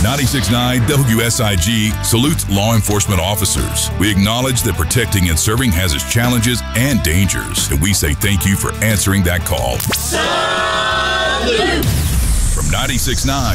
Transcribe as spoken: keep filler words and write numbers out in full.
ninety-six point nine W S I G salutes law enforcement officers. We acknowledge that protecting and serving has its challenges and dangers, and we say thank you for answering that call. Salute! From ninety-six point nine